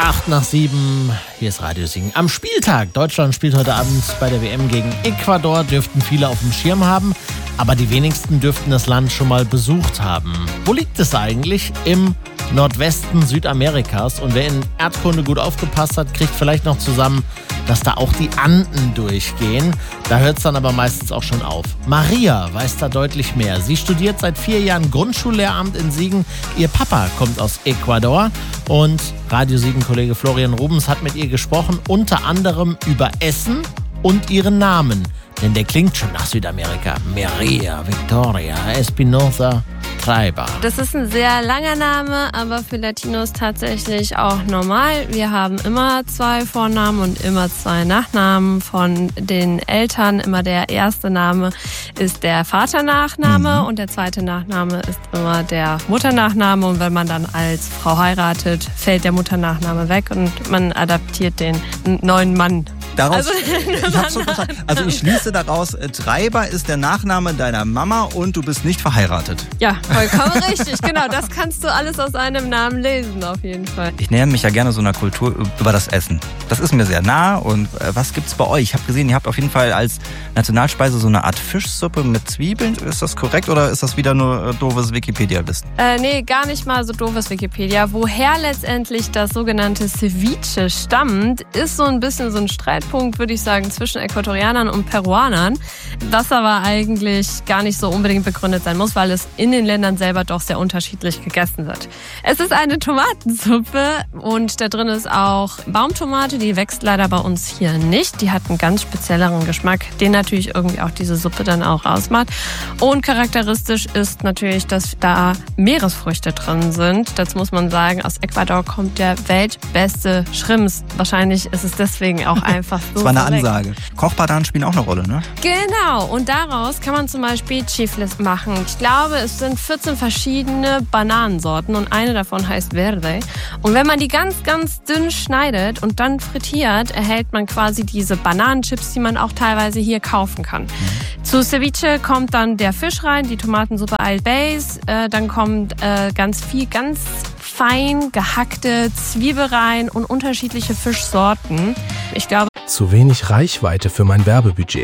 8:07, hier ist Radio Siegen. Am Spieltag, Deutschland spielt heute Abend bei der WM gegen Ecuador, dürften viele auf dem Schirm haben, aber die wenigsten dürften das Land schon mal besucht haben. Wo liegt es eigentlich? Im Nordwesten Südamerikas. Und wer in Erdkunde gut aufgepasst hat, kriegt vielleicht noch zusammen, dass da auch die Anden durchgehen. Da hört es dann aber meistens auch schon auf. Maria weiß da deutlich mehr. Sie studiert seit 4 Jahren Grundschullehramt in Siegen. Ihr Papa kommt aus Ecuador und Radio Siegen-Kollege Florian Rubens hat mit ihr gesprochen, unter anderem über Essen und ihren Namen. Denn der klingt schon nach Südamerika. Maria Victoria Espinosa Treiber. Das ist ein sehr langer Name, aber für Latinos tatsächlich auch normal. Wir haben immer 2 Vornamen und immer 2 Nachnamen von den Eltern. Immer der erste Name ist der Vaternachname und der zweite Nachname ist immer der Mutternachname. Und wenn man dann als Frau heiratet, fällt der Mutternachname weg und man adaptiert den neuen Mann. Ich schließe daraus, Treiber ist der Nachname deiner Mama und du bist nicht verheiratet. Ja, vollkommen richtig. Genau, das kannst du alles aus einem Namen lesen, auf jeden Fall. Ich nähere mich ja gerne so einer Kultur über das Essen. Das ist mir sehr nah. Und was gibt's bei euch? Ich habe gesehen, ihr habt auf jeden Fall als Nationalspeise so eine Art Fischsuppe mit Zwiebeln. Ist das korrekt oder ist das wieder nur doofes Wikipedia-Wissen? Nee, gar nicht mal so doofes Wikipedia. Woher letztendlich das sogenannte Ceviche stammt, ist so ein bisschen so ein Streitpunkt, würde ich sagen, zwischen Äquatorianern und Peruanern, was aber eigentlich gar nicht so unbedingt begründet sein muss, weil es in den Ländern selber doch sehr unterschiedlich gegessen wird. Es ist eine Tomatensuppe und da drin ist auch Baumtomate, die wächst leider bei uns hier nicht. Die hat einen ganz spezielleren Geschmack, den natürlich irgendwie auch diese Suppe dann auch ausmacht. Und charakteristisch ist natürlich, dass da Meeresfrüchte drin sind. Dazu muss man sagen, aus Ecuador kommt der weltbeste Shrimps. Wahrscheinlich ist es deswegen auch einfach so. Das war eine Ansage. Kochbananen spielen auch eine Rolle, ne? Genau, und daraus kann man zum Beispiel Chifles machen. Ich glaube, es sind 14 verschiedene Bananensorten und eine davon heißt Verde. Und wenn man die ganz, ganz dünn schneidet und dann frittiert, erhält man quasi diese Bananenchips, die man auch teilweise hier kaufen kann. Zu Ceviche kommt dann der Fisch rein, die Tomatensuppe Al Base, dann kommt ganz viel, ganz fein gehackte Zwiebel rein und unterschiedliche Fischsorten. Ich glaube, zu wenig Reichweite für mein Werbebudget.